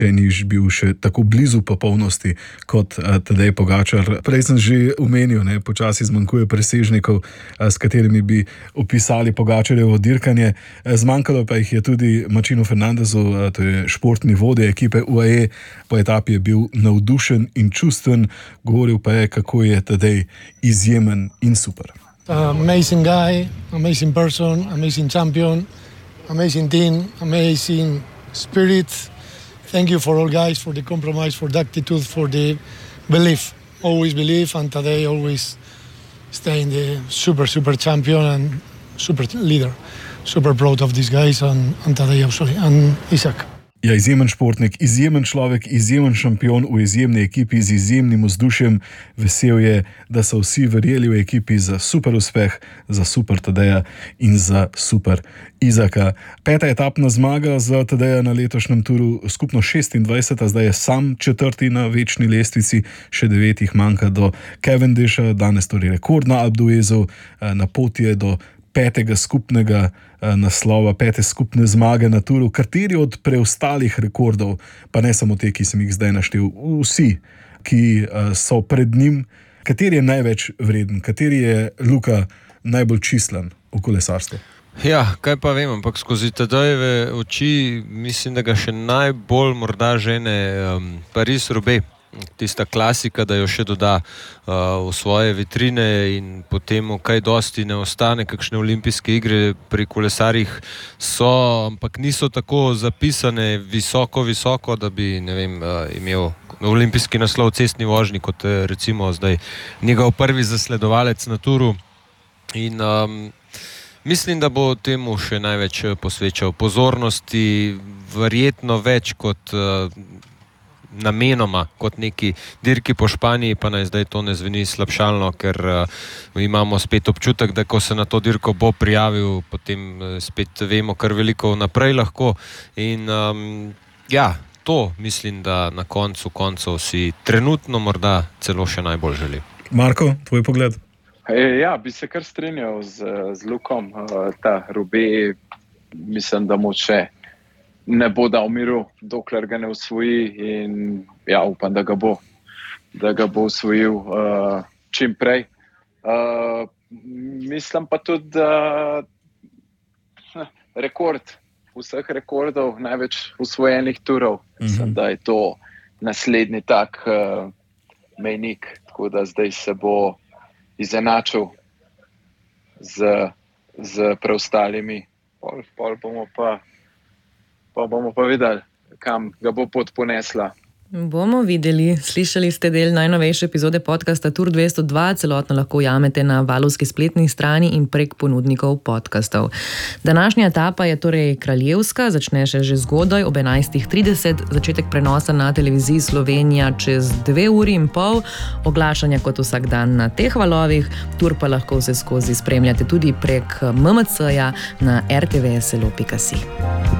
niš bil še tako blizu popolnosti kot Tadej Pogačar. Prej sem že omenil, počasi zmanjkuje presežnikov, s katerimi bi opisali Pogačarjevo dirkanje. Zmanjkalo pa jih je tudi Martinu Fernandezu, to je športni vodja ekipe UAE. Po etapi je bil navdušen in čustven, govoril pa je, kako je Tadej izjemen in super. Amazing guy, amazing person, amazing champion, amazing team, amazing spirit. Thank you for all guys, for the compromise, for the attitude, for the belief. Always believe, and today always staying the super champion and super leader. Super proud of these guys and today actually, and Isaac. Ja, izjemen športnik, izjemen človek, izjemen šampion v izjemni ekipi z izjemnim vzdušjem. Vesel je, da so vsi verjeli v ekipi za super uspeh, za super Tadeja in za super Izaka. 5. etapna zmaga za Tadeja na letošnjem turu, skupno 26. Zdaj je sam 4. na večni lestvici, še 9 jih manjka do Cavendisha, danes torej rekord na Alpe d'Huezu, na poti je do 5. skupnega naslova, 5. skupne zmage na turu. Kateri od preostalih rekordov, pa ne samo te, ki sem jih zdaj naštel, vsi, ki so pred njim, kateri je največ vreden, kateri je Luka najbolj čislen v kolesarstvu? Ja, kaj pa vem, ampak skozi Tadejeve oči mislim, da ga še najbolj morda žene Paris-Roubaix. Tista klasika, da jo še doda v svoje vitrine in potem kaj dosti ne ostane, kakšne olimpijske igre pri kolesarjih so, ampak niso tako zapisane visoko, da bi, imel olimpijski naslov cestni vožnji, kot recimo zdaj njegov prvi zasledovalec na turu. In mislim, da bo temu še največ posvečal pozornosti, verjetno več kot namenoma, kot neki dirki po Španiji, pa naj zdaj to ne zveni slabšalno, ker imamo spet občutek, da ko se na to dirko bo prijavil, potem spet vemo kar veliko naprej lahko. In to mislim, da na koncu si trenutno morda celo še najbolj želi. Marko, tvoj pogled? Ja, bi se kar strinjal z Lukom. Ta Roubaix, mislim, da mu še ne bo dal miru, dokler ga ne osvoji, in ja, upam, da ga bo osvojil čim prej. Mislim pa tudi, da rekord vseh rekordov, največ osvojenih turov, mislim, da je to naslednji tak mejnik, tako da zdaj se bo izenačil z preostalimi, pol bomo pa videli, kam ga bo pot ponesla. Bomo videli. Slišali ste del najnovejše epizode podcasta Tour 202, celotno lahko ujamete na valovski spletni strani in prek ponudnikov podcastov. Današnja etapa je torej kraljevska, začne se že zgodaj ob 11.30, začetek prenosa na televiziji Slovenija čez 2 uri in pol, oglašanja kot vsak dan na teh valovih, tur pa lahko vse skozi spremljate tudi prek MMC-ja na rtvslo.si.